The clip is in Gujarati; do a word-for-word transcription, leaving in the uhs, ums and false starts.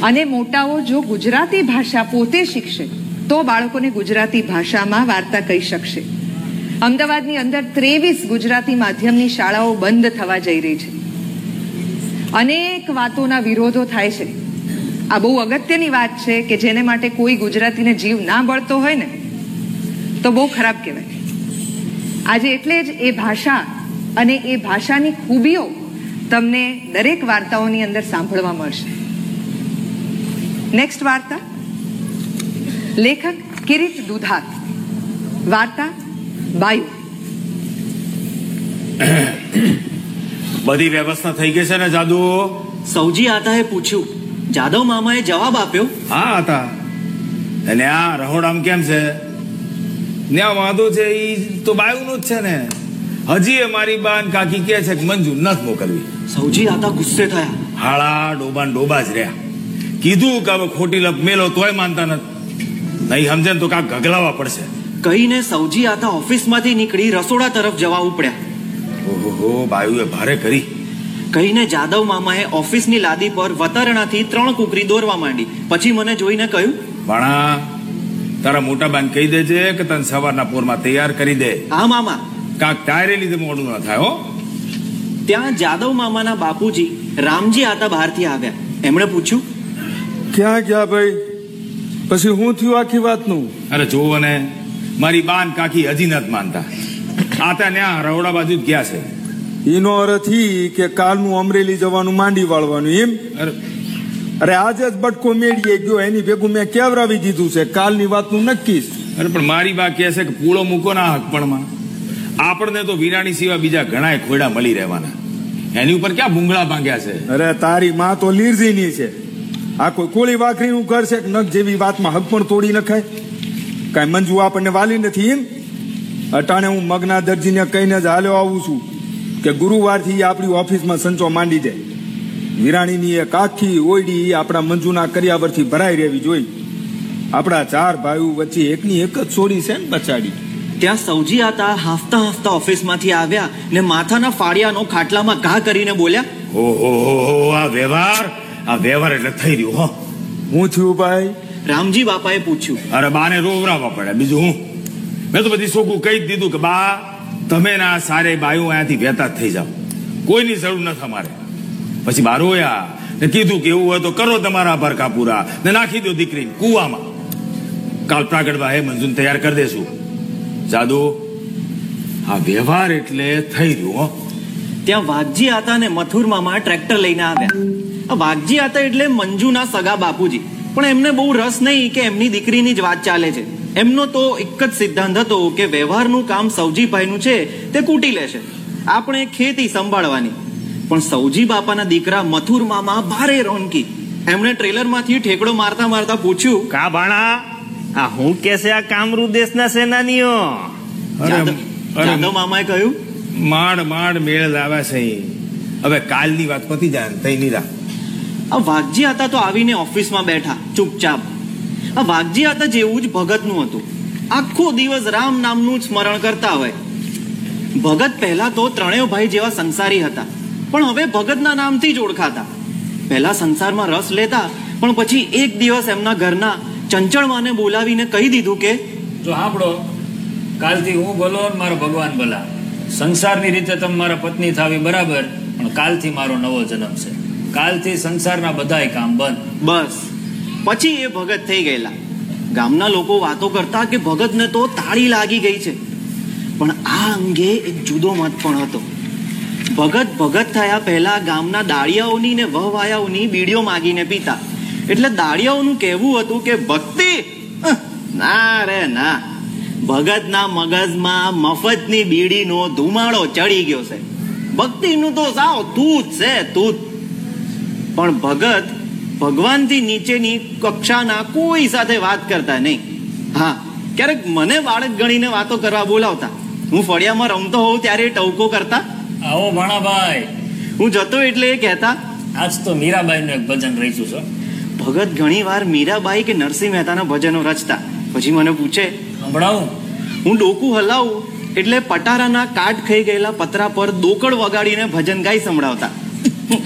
અને મોટાઓ જો ગુજરાતી ભાષા પોતે શીખશે તો બાળકોને ગુજરાતી ભાષામાં વાર્તા કહી શકશે. અમદાવાદની અંદર ત્રેવીસ ગુજરાતી માધ્યમની શાળાઓ બંધ થવા જઈ રહી છે. અનેક વાતોના વિરોધો થાય છે. આ બહુ અગત્યની વાત છે કે જેને માટે કોઈ ગુજરાતીને જીવ ના બળતો હોય ને તો બહુ ખરાબ કહેવાય. આજે એટલે જ એ ભાષા અને એ ભાષાની ખૂબીઓ તમને દરેક વાર્તાઓની અંદર સાંભળવા મળશે. નેક્સ્ટ વાર્તા, લેખક કિરીટ દુધાત, વાર્તા બાયુ. બધી વ્યવસ્થા થઈ ગઈ છે ને જાદુ? સૌજી આતાએ પૂછ્યું. જાદવ મામાએ જવાબ આપ્યો, હા આતા. એટલે આ રહોડામ કેમ છે? ત્યાં વાંધો છે ઈ તો બાયુનો જ છે ને. હજી મારી બાન કાકી કે છે કે મંજૂર નથી મોકલવી. સૌજી આતા ગુસ્સે થયા. હાળા ડોબા ડોબા જ રહ્યા. કીધું કે હવે ખોટી લપ મેલો તોય માનતા નથી. નહીં સમજે તો કાંક ગગલાવા પડશે કહીને સૌજી આતા ઓફિસમાંથી નીકળી રસોડા તરફ જવા ઉપડ્યા. ઓહો, બાયુએ ભારે કરી. કહીને જાદવ મામાએ ઓફિસની લાદી પર વતારણાથી ત્રણ કુકરી દોરવા માંડી. પછી મને જોઈને કહ્યું, ભાણા તારા મોટા બાન કહી દેજે કે તને સવારના પોરમાં તૈયાર કરી દે. હા મામા. કાંક તારે લીધે મોડું ન થાય હો. ત્યાં જાદવ મામાના બાપુજી રામજી આતા બહારથી આવ્યા. એમણે પૂછ્યું, ક્યાં ગયા ભાઈ? પછી હું થયું આખી વાતનું? અરે જોવો ને, મારી બાન કાકી હજી નથી માનતા. આતા ન્યા રવડા બાજુ જ ગયા છે. એનો અર્થ ઈ કે કાલનું અમરેલી જવાનું માંડી વાળવાનું એમ? અરે અરે આજે જ બટકો મેળીએ ગયો, એની ભેગું મેં કેવરાવી દીધું છે. કાલની વાતનું નક્કી છે. અરે પણ મારી બા કહે છે કે પૂળો મૂકો ના હકપણમાં. આપણને તો વિરાણી સિવાય બીજા ઘણા ખોડા મળી રહેવાના. એની ઉપર ક્યાં ભૂંગળા ભાંગ્યા છે? અરે તારી માં તો લીરજીની છે. આ કોઈ કોળી વાખરીનું ઘર છે કે નખ જેવી વાતમાં હક પણ તોડી નખાય? કઈ મંજુ આપણને વાલી નથી એમ? અટાણે હું મગના દરજીને કહીને જ હાલ્યો આવું છું કે ગુરુવારથી આપણી ઓફિસમાં સંચો માંડી દે. વિરાણીની એક આખી ઓયડી આપણા મંજુના કર્યાવરથી ભરાઈ રહેવી જોઈએ. આપણા ચાર ભાઈઓ વચ્ચે એકની એક જ છોડી છે ને બચાડી. ત્યાં સૌજી આતા હાફતા હાફતા ઓફિસમાંથી આવ્યા ને માથાના ફાડિયાનો ખાટલામાં ઘા કરીને બોલ્યા, ઓહો, આ વ્યવહાર આ વ્યવહાર એટલે થઈ રહ્યું હો. હું થયું ભાઈ? રામજી બાપાએ પૂછ્યું. અરે બાને રોવરાવવા પડે, બીજું હું. મેં તો બધી સોખું કહી જ દીધું કે બા તમે ના સારે બાયું અહીંયાથી વહેતા જ થઈ જાઓ, કોઈની જરૂર નથી અમારે. પછી બા રોયા ને કીધું કે એવું હોય તો કરો તમારા ભરકા પૂરા ને નાખી દો દીકરીને કુવામાં. કાલ પ્રાગડવા હે મંજૂન તૈયાર કરી દેશું. જાદુ આ વ્યવહાર એટલે થઈ રહ્યું હો. ત્યાં વાઘજી આતા ને મથુર મામા ટ્રેક્ટર લઈને આવ્યા. વાઘજી આતા એટલે મંજુના સગા બાપુજી. પણ એમને બહુ રસ નહીં કે એમની દીકરીની જ વાત ચાલે છે. એમનો તો એક જ સિદ્ધાંત હતો કે વ્યવહારનું કામ સૌજીભાઈનું છે તે કૂટી લેશે, આપણે ખેતી સંભાળવાની. પણ સૌજી બાપાના દીકરા મથુર મામા ભારે રોનકી. એમણે ટ્રેલરમાંથી ઠેકડો મારતા મારતા પૂછ્યું, કા ભાણા આ હું કે છે આ કામરૂ દેશના સેનાનીઓ? જાદવ મામાએ કહ્યું, માડ માડ મેળ આવે છે. હવે કાલની વાત પતી જાય તઈ નીરા. આ વાઘજી આતા તો આવીને ઓફિસમાં બેઠા ચૂપચાપ. આ વાઘજી આતા જેવું જ ભગતનું હતું. આખો દિવસ રામ નામનું જ સ્મરણ કરતા હોય. ભગત પહેલા તો ત્રણેય ભાઈ જેવા સંસારી હતા, પણ હવે ભગતના નામથી જ ઓળખાતા. પહેલા સંસારમાં રસ લેતા, પણ પછી એક દિવસ એમના ઘરના ચંચળમાને બોલાવીને કહી દીધું કે જો સાંભળો, કાલથી હું બોલો ને મારો ભગવાન બોલા. સંસારની રીતે તમે મારા પત્ની થાવી બરાબર, પણ કાલથી મારો નવો જન્મ છે. કાલથી સંસારના બધાય કામ બંધ. બસ પછી એ ભગત થઈ ગયેલા. ગામના લોકો વાતો કરતા કે ભગતને તો તાળી લાગી ગઈ છે. પણ આ અંગે એક જુદો મત પણ હતો. ભગત ભગત થયા પહેલા ગામના દાળિયાઓની ને વહવાયાઓની બીડીઓ માગીને પીતા. એટલે દાળિયાઓનું કહેવું હતું કે ભક્તિ ના રે ના, ભગતના મગજમાં મફતની બીડીનો ધુમાડો ચડી ગયો છે. ભક્તિનું તો સાવ તૂત છે તૂત. પણ ભગત ભગવાનથી નીચેની કક્ષાના કોઈ સાથે વાત કરતા નહીં. હા, ક્યારેક મને બાળક ગણીને વાતો કરવા બોલાવતા. હું ફળિયામાં રમતો હોઉં ત્યારે ટવકો કરતા, આવો ભાણાભાઈ. હું જતો એટલે એ કહેતા, આજ તો મીરાબાઈનું એક ભજન રહીશું છો. ભગત ઘણી વાર મીરાબાઈ કે નરસિંહ મહેતાના ભજનો રચતા. પછી મને પૂછે, સંભળાવું? હું ડોકું હલાવું એટલે પટારાના કાટ ખાઈ ગયેલા પતરા પર દોકડ વગાડીને ભજન ગાઈ સંભળાવતા.